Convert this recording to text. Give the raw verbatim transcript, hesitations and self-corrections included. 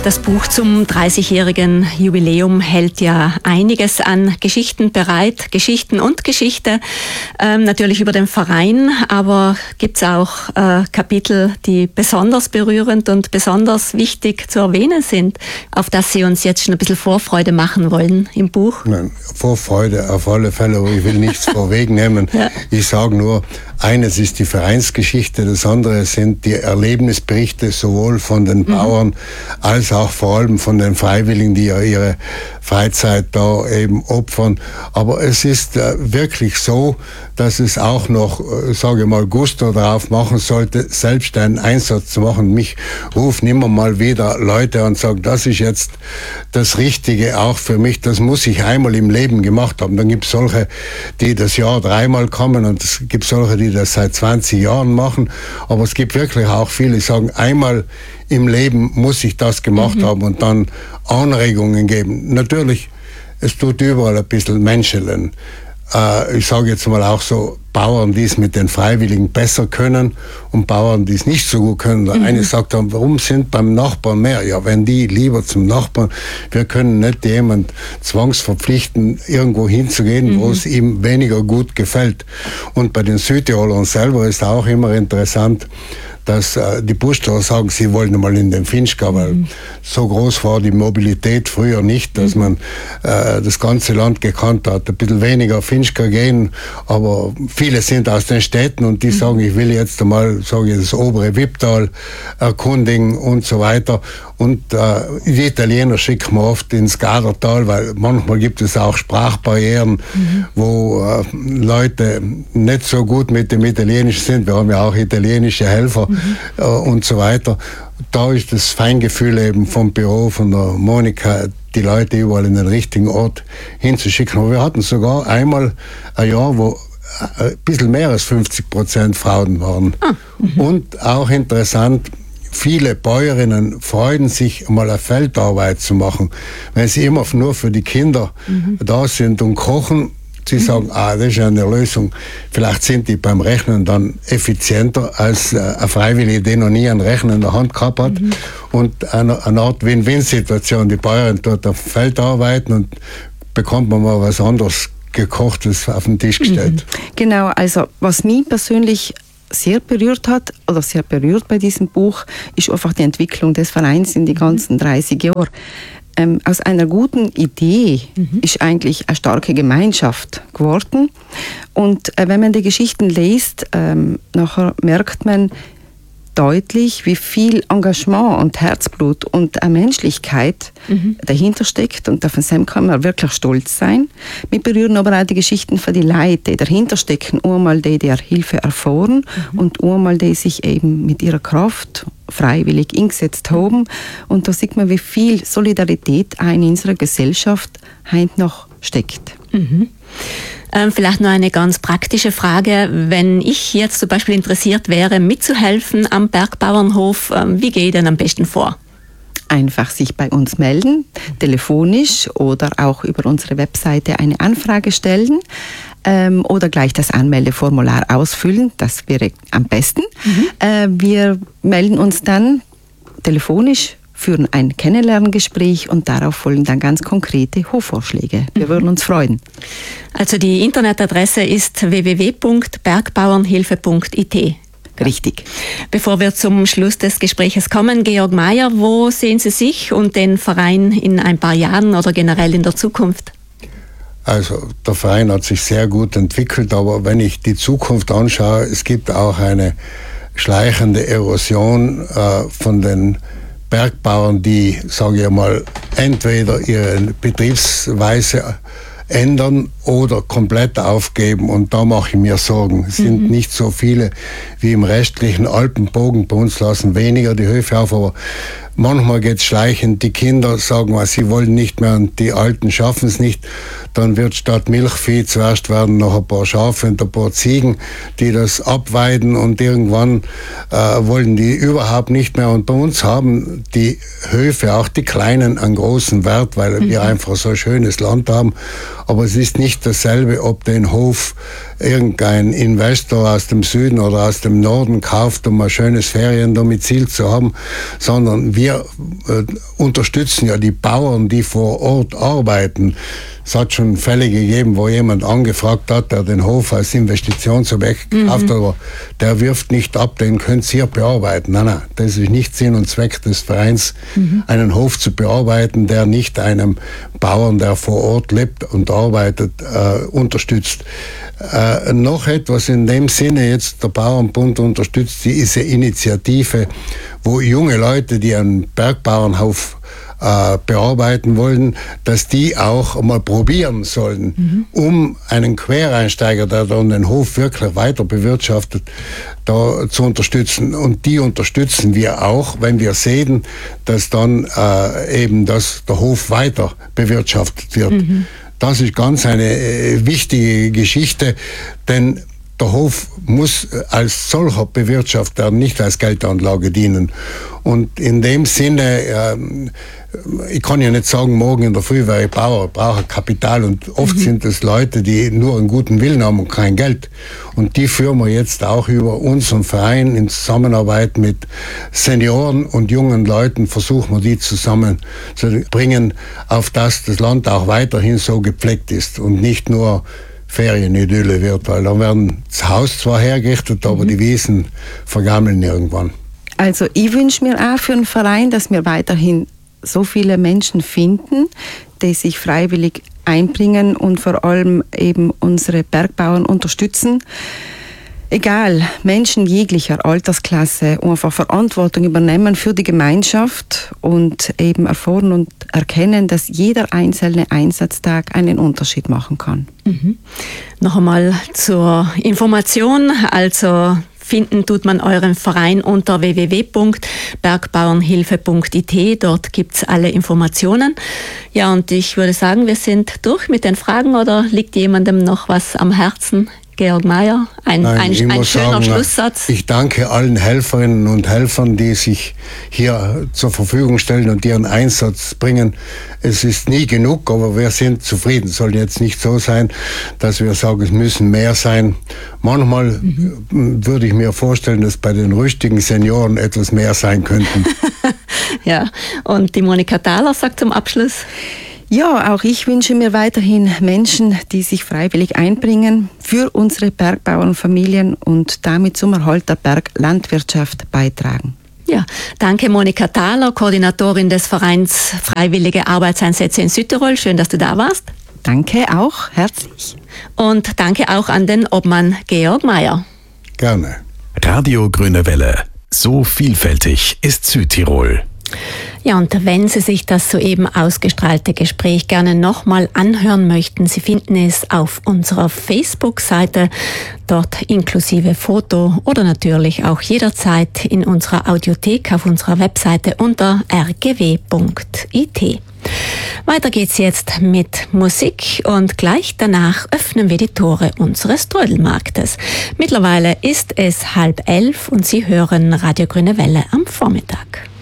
Das Buch zum dreißigjährigen Jubiläum hält ja einiges an Geschichten bereit, Geschichten und Geschichte, ähm, natürlich über den Verein, aber gibt es auch äh, Kapitel, die besonders berührend und besonders wichtig zu erwähnen sind, auf das Sie uns jetzt schon ein bisschen Vorfreude machen wollen im Buch? Nein, Vorfreude auf alle Fälle, aber ich will nichts vorwegnehmen. Ja. Ich sage nur, eines ist die Vereinsgeschichte, das andere sind die Erlebnisberichte sowohl von den Bauern mhm. als auch vor allem von den Freiwilligen, die ja ihre Freizeit da eben opfern. Aber es ist äh, wirklich so, dass es auch noch, äh, sage ich mal, Gusto darauf machen sollte, selbst einen Einsatz zu machen. Mich rufen immer mal wieder Leute und sagen, das ist jetzt das Richtige auch für mich, das muss ich einmal im Leben gemacht haben. Dann gibt es solche, die das Jahr dreimal kommen und es gibt solche, die das seit zwanzig Jahren machen. Aber es gibt wirklich auch viele, die sagen, einmal im Leben muss ich das gemacht mhm. haben und dann Anregungen geben. Natürlich, es tut überall ein bisschen menscheln. Äh, ich sage jetzt mal auch so, Bauern, die es mit den Freiwilligen besser können und Bauern, die es nicht so gut können. Der mhm. eine sagt dann, warum sind beim Nachbarn mehr? Ja, wenn die lieber zum Nachbarn, wir können nicht jemand zwangsverpflichten, irgendwo hinzugehen, mhm. wo es ihm weniger gut gefällt. Und bei den Südtirolern selber ist auch immer interessant, dass äh, die Buschler sagen, sie wollen mal in den Finchgau, weil mhm. so groß war die Mobilität früher nicht, dass mhm. man äh, das ganze Land gekannt hat. Ein bisschen weniger Finchgau gehen, aber viele sind aus den Städten und die mhm. sagen, ich will jetzt einmal, sage ich, das obere Wipptal erkundigen und so weiter. Und äh, die Italiener schicken wir oft ins Gadertal, weil manchmal gibt es auch Sprachbarrieren, mhm. wo äh, Leute nicht so gut mit dem Italienisch sind. Wir haben ja auch italienische Helfer mhm. äh, und so weiter. Da ist das Feingefühl eben vom Büro, von der Monika, die Leute überall in den richtigen Ort hinzuschicken. Aber wir hatten sogar einmal ein Jahr, wo ein bisschen mehr als fünfzig Prozent Frauen waren. Ah, mhm. Und auch interessant, viele Bäuerinnen freuen sich, mal eine Feldarbeit zu machen. Wenn sie immer nur für die Kinder mhm. da sind und kochen, sie mhm. sagen, ah, das ist eine Lösung. Vielleicht sind die beim Rechnen dann effizienter als äh, eine Freiwillige, die noch nie einen Rechner in der Hand gehabt hat. Mhm. Und eine, eine Art Win-Win-Situation. Die Bäuerin dort auf dem Feld arbeiten und bekommt man mal was anderes Gekochtes auf den Tisch gestellt. Mhm. Genau, also was mich persönlich sehr berührt hat, oder sehr berührt bei diesem Buch, ist einfach die Entwicklung des Vereins in die ganzen dreißig Jahre. Ähm, aus einer guten Idee mhm. ist eigentlich eine starke Gemeinschaft geworden. Und äh, wenn man die Geschichten liest, ähm, nachher merkt man deutlich, wie viel Engagement und Herzblut und eine Menschlichkeit mhm. dahinter steckt. Und auf den kann man wirklich stolz sein. Wir berühren aber auch die Geschichten von den Leuten, die dahinter stecken. Einmal die, die Hilfe erfahren mhm. und einmal die sich eben mit ihrer Kraft freiwillig eingesetzt haben. Und da sieht man, wie viel Solidarität in unserer Gesellschaft heute noch steckt. Mhm. Ähm, vielleicht noch eine ganz praktische Frage. Wenn ich jetzt zum Beispiel interessiert wäre, mitzuhelfen am Bergbauernhof, ähm, wie gehe ich denn am besten vor? Einfach sich bei uns melden, telefonisch oder auch über unsere Webseite eine Anfrage stellen ähm, oder gleich das Anmeldeformular ausfüllen. Das wäre am besten. Mhm. Äh, wir melden uns dann telefonisch, führen ein Kennenlerngespräch und darauf folgen dann ganz konkrete Hofvorschläge. Wir mhm. würden uns freuen. Also die Internetadresse ist w w w punkt bergbauernhilfe punkt i t. Richtig. Bevor wir zum Schluss des Gespräches kommen, Georg Mayer, wo sehen Sie sich und den Verein in ein paar Jahren oder generell in der Zukunft? Also der Verein hat sich sehr gut entwickelt, aber wenn ich die Zukunft anschaue, es gibt auch eine schleichende Erosion äh, von den Bergbauern, die, sage ich mal, entweder ihre Betriebsweise ändern oder komplett aufgeben. Und da mache ich mir Sorgen. Es sind mhm. nicht so viele wie im restlichen Alpenbogen. Bei uns lassen weniger die Höfe auf, aber manchmal geht es schleichend. Die Kinder sagen, was sie wollen nicht mehr und die Alten schaffen es nicht. Dann wird statt Milchvieh zuerst werden noch ein paar Schafe und ein paar Ziegen, die das abweiden und irgendwann äh, wollen die überhaupt nicht mehr. Und bei uns haben die Höfe, auch die kleinen, einen großen Wert, weil mhm. wir einfach so ein schönes Land haben. Aber es ist nicht dasselbe, ob den Hof irgendein Investor aus dem Süden oder aus dem Norden kauft, um ein schönes Feriendomizil zu haben, sondern wir äh, unterstützen ja die Bauern, die vor Ort arbeiten. Es hat schon Fälle gegeben, wo jemand angefragt hat, der den Hof als Investitionsobjekt gekauft hat, aber der wirft nicht ab, den könnt ihr bearbeiten. Nein, nein, das ist nicht Sinn und Zweck des Vereins, mhm. einen Hof zu bearbeiten, der nicht einem Bauern, der vor Ort lebt und arbeitet, äh, unterstützt. Äh, noch etwas in dem Sinne, jetzt der Bauernbund unterstützt diese Initiative, wo junge Leute, die einen Bergbauernhof Äh, bearbeiten wollen, dass die auch mal probieren sollen, mhm. um einen Quereinsteiger, der dann den Hof wirklich weiter bewirtschaftet, da zu unterstützen. Und die unterstützen wir auch, wenn wir sehen, dass dann äh, eben das, der Hof weiter bewirtschaftet wird. Mhm. Das ist ganz eine äh, wichtige Geschichte, denn der Hof muss als solcher bewirtschaftet werden, nicht als Geldanlage dienen. Und in dem Sinne, äh, ich kann ja nicht sagen, morgen in der Früh wäre ich Bauer, ich brauche Kapital. Und oft mhm. sind es Leute, die nur einen guten Willen haben und kein Geld. Und die führen wir jetzt auch über unseren Verein in Zusammenarbeit mit Senioren und jungen Leuten, versuchen wir die zusammen zu bringen, auf dass das Land auch weiterhin so gepflegt ist und nicht nur Ferienidylle wird, weil dann werden das Haus zwar hergerichtet, aber mhm. die Wiesen vergammeln irgendwann. Also ich wünsche mir auch für einen Verein, dass wir weiterhin so viele Menschen finden, die sich freiwillig einbringen und vor allem eben unsere Bergbauern unterstützen. Egal, Menschen jeglicher Altersklasse einfach Verantwortung übernehmen für die Gemeinschaft und eben erfahren und erkennen, dass jeder einzelne Einsatztag einen Unterschied machen kann. Mhm. Noch einmal zur Information, also finden tut man euren Verein unter w w w punkt bergbauernhilfe punkt i t. Dort gibt's alle Informationen. Ja, und ich würde sagen, wir sind durch mit den Fragen, oder liegt jemandem noch was am Herzen? Georg Mayer, ein, Nein, ein, ein schöner sagen, Schlusssatz. Ich danke allen Helferinnen und Helfern, die sich hier zur Verfügung stellen und ihren Einsatz bringen. Es ist nie genug, aber wir sind zufrieden. Es soll jetzt nicht so sein, dass wir sagen, es müssen mehr sein. Manchmal mhm. würde ich mir vorstellen, dass bei den rüstigen Senioren etwas mehr sein könnten. Ja, und die Monika Thaler sagt zum Abschluss: Ja, auch ich wünsche mir weiterhin Menschen, die sich freiwillig einbringen für unsere Bergbauernfamilien und damit zum Erhalt der Berglandwirtschaft beitragen. Ja, danke Monika Thaler, Koordinatorin des Vereins Freiwillige Arbeitseinsätze in Südtirol. Schön, dass du da warst. Danke auch, herzlich. Und danke auch an den Obmann Georg Mayer. Gerne. Radio Grüne Welle. So vielfältig ist Südtirol. Ja, und wenn Sie sich das soeben ausgestrahlte Gespräch gerne nochmal anhören möchten, Sie finden es auf unserer Facebook-Seite, dort inklusive Foto oder natürlich auch jederzeit in unserer Audiothek auf unserer Webseite unter r g w punkt i t. Weiter geht's jetzt mit Musik und gleich danach öffnen wir die Tore unseres Trödelmarktes. Mittlerweile ist es halb elf und Sie hören Radio Grüne Welle am Vormittag.